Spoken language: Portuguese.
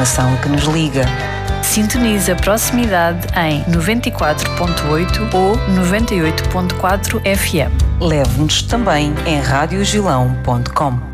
informação que nos liga. Sintoniza a proximidade em 94.8 ou 98.4 FM. Leve-nos também em radiogilão.com.